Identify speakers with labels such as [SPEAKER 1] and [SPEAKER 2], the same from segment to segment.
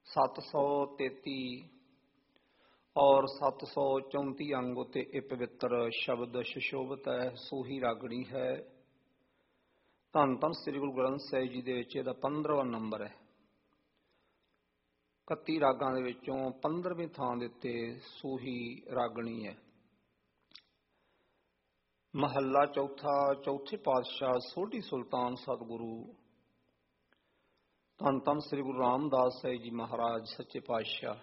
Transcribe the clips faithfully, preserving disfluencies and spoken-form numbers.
[SPEAKER 1] सत्त सौ तेती और सत्त सौ चौंती अंग उत्ते ये पवित्र शब्द सुशोभित है। सूही रागणी है। धन धन श्री गुरु ग्रंथ साहिब जी दे विच इहदा पंद्रहवां नंबर है। इकत्ती रागां दे विचों पंद्रहवीं थां दे उत्ते सूही रागणी है। महला चौथा चौथे पातशाह सोढ़ी सुल्तान सतगुरु धन धन श्री गुरु रामदास साहिब जी महाराज सच्चे पातशाह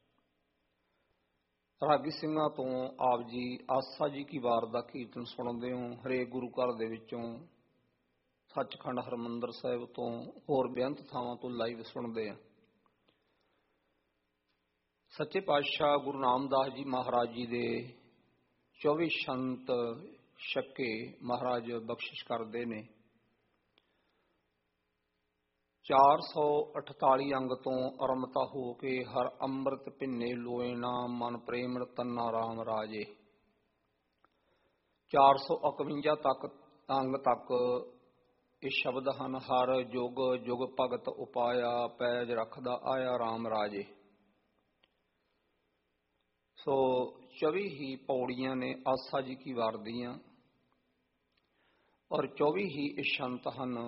[SPEAKER 1] रागी ਸਿੰਘਾਂ ਤੋਂ ਆਪ जी आसा जी की वार ਦਾ ਕੀਰਤਨ ਸੁਣਦੇ ਹੋ। ਹਰੇਕ ਗੁਰੂ ਘਰ ਦੇ ਵਿੱਚੋਂ ਸੱਚਖੰਡ ਹਰਮੰਦਰ ਸਾਹਿਬ ਤੋਂ ਹੋਰ ਬੇਅੰਤ ਥਾਵਾਂ ਤੋਂ ਲਾਈਵ ਸੁਣਦੇ ਆ। ਸੱਚੇ ਪਾਤਸ਼ਾਹ ਗੁਰੂ ਰਾਮਦਾਸ ਜੀ ਮਹਾਰਾਜ ਜੀ ਦੇ ਚੌਵੀ ਸੰਤ ਛੱਕੇ ਮਹਾਰਾਜ ਬਖਸ਼ਿਸ਼ ਕਰਦੇ ਨੇ। चार सौ अठताली अंग तो अरमता हो के हर अमृत भिन्ने लोए नाम मन प्रेम तन्ना राम राजे। चार सौ इकवंजा तक अंग तक ये शब्द हैं हर जुग जुग भगत उपाया पैज रखदा आया राम राजे। सो चौबी ही पौड़ियां ने आसा जी की वार दियां और चौबी ही इशंत हैं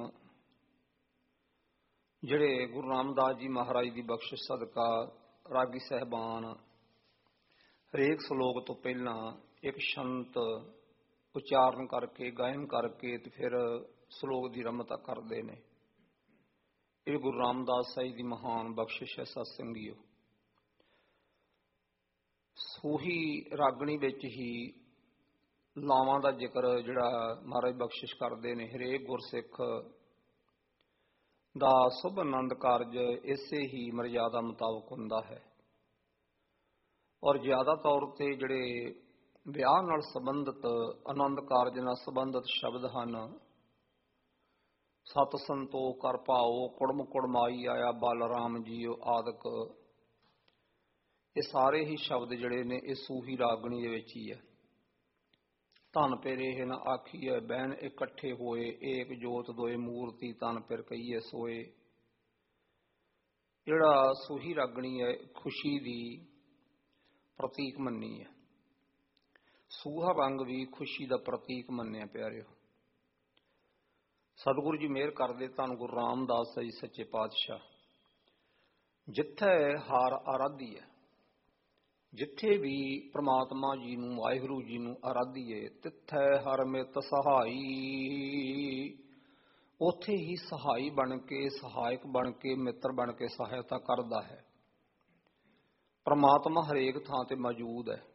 [SPEAKER 1] ਜਿਹੜੇ ਗੁਰੂ ਰਾਮਦਾਸ ਜੀ ਮਹਾਰਾਜ ਦੀ ਬਖਸ਼ਿਸ਼ ਸਦਕਾ ਰਾਗੀ ਸਾਹਿਬਾਨ ਹਰੇਕ ਸ਼ਲੋਕ ਤੋਂ ਪਹਿਲਾਂ ਇੱਕ ਸ਼ੰਤ ਉਚਾਰਨ ਕਰਕੇ ਗਾਇਨ ਕਰਕੇ ਤੇ ਫਿਰ ਸ਼ਲੋਕ ਦੀ ਰਮਤਾ ਕਰਦੇ ਨੇ। ਇਹ ਗੁਰੂ ਰਾਮਦਾਸ ਸਾਹਿਬ ਦੀ ਮਹਾਨ ਬਖਸ਼ਿਸ਼ ਹੈ। ਸਤ ਸੰਗੀਓ, ਸੂਹੀ ਰਾਗਣੀ ਵਿੱਚ ਹੀ ਲਾਵਾਂ ਦਾ ਜ਼ਿਕਰ ਜਿਹੜਾ ਮਹਾਰਾਜ ਬਖਸ਼ਿਸ਼ ਕਰਦੇ ਨੇ। ਹਰੇਕ ਗੁਰਸਿੱਖ ਦਾ ਸੁਭ ਆਨੰਦ ਕਾਰਜ ਇਸੇ ਹੀ ਮਰਜ਼ਾਦਾ ਮੁਤਾਬਕ ਹੁੰਦਾ ਹੈ ਔਰ ਜ਼ਿਆਦਾ ਤੌਰ ਤੇ ਜਿਹੜੇ ਵਿਆਹ ਨਾਲ ਸੰਬੰਧਿਤ ਆਨੰਦ ਕਾਰਜ ਨਾਲ ਸੰਬੰਧਿਤ ਸ਼ਬਦ ਹਨ, ਸਤ ਸੰਤੋਖ ਕਰ ਭਾਓ ਕੁੜਮ ਕੁੜਮਾਈ ਆਇਆ ਬਲ ਰਾਮ ਜੀਓ ਆਦਿਕ, ਇਹ ਸਾਰੇ ਹੀ ਸ਼ਬਦ ਜਿਹੜੇ ਨੇ ਇਹ ਸੂਹੀ ਰਾਗਣੀ ਦੇ ਵਿੱਚ ਹੀ ਹੈ। ਧਨ ਪਿਰ ਇਹ ਨਾ ਆਖੀਏ ਬਹਿਣ ਇਕੱਠੇ ਹੋਏ ਏਕ ਜੋਤ ਦੋਏ ਮੂਰਤੀ ਧਨ ਪਿਰ ਕਹੀਏ ਸੋਏ। ਜਿਹੜਾ ਸੂਹੀ ਰਾਗਣੀ ਹੈ ਖੁਸ਼ੀ ਦੀ ਪ੍ਰਤੀਕ ਮੰਨੀ ਹੈ। ਸੂਹਾ ਰੰਗ ਵੀ ਖੁਸ਼ੀ ਦਾ ਪ੍ਰਤੀਕ ਮੰਨਿਆ ਪਿਆਰਿਓ। ਸਤਿਗੁਰੂ ਜੀ ਮਿਹਰ ਕਰਦੇ ਧੰਨ ਗੁਰੂ ਰਾਮਦਾਸ ਜੀ ਸੱਚੇ ਪਾਤਸ਼ਾਹ। ਜਿੱਥੇ ਹਾਰ ਆਰਾਧੀ ਹੈ, ਜਿੱਥੇ ਵੀ ਪ੍ਰਮਾਤਮਾ ਜੀ ਨੂੰ ਵਾਹਿਗੁਰੂ ਜੀ ਨੂੰ ਆਰਾਧੀਏ ਤਿੱਥੇ ਹਰ ਮਿਤ ਸਹਾਈ, ਉੱਥੇ ਹੀ ਸਹਾਈ ਬਣ ਕੇ ਸਹਾਇਕ ਬਣ ਕੇ ਮਿੱਤਰ ਬਣ ਕੇ ਸਹਾਇਤਾ ਕਰਦਾ ਹੈ। ਪ੍ਰਮਾਤਮਾ ਹਰੇਕ ਥਾਂ ਤੇ ਮੌਜੂਦ ਹੈ।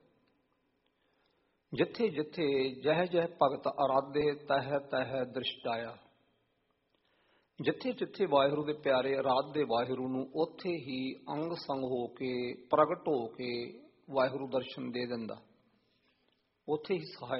[SPEAKER 1] ਜਿੱਥੇ ਜਿੱਥੇ ਜਹ ਜਹ ਭਗਤ ਆਰਾਧੇ ਤਹ ਤਹ ਦ੍ਰਿਸ਼ਟਾਇਆ। ਜਿੱਥੇ ਜਿੱਥੇ ਵਾਹਿਗੁਰੂ ਦੇ ਪਿਆਰੇ ਆਰਾਧਦੇ ਵਾਹਿਗੁਰੂ ਨੂੰ ਉੱਥੇ ਹੀ ਅੰਗ ਸੰਗ ਹੋ ਕੇ ਪ੍ਰਗਟ ਹੋ ਕੇ ਵਾਹਿਗੁਰੂ ਦਰਸ਼ਨ ਦੇ ਦਿੰਦਾ, ਉੱਥੇ ਹੀ ਸਹਾਇ